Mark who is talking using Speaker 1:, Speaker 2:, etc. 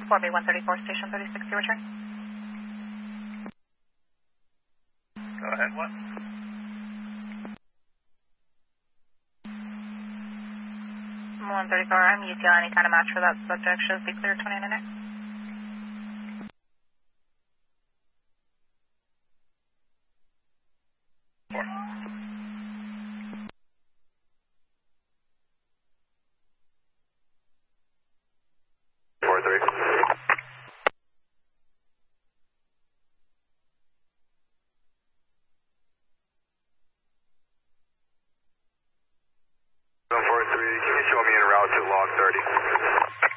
Speaker 1: 4B134, station 3060, return.
Speaker 2: Go ahead, what?
Speaker 1: 134, I'm UTL, any kind of match for that subject, should be clear 20 minutes.
Speaker 2: Can you show me en route to log 30?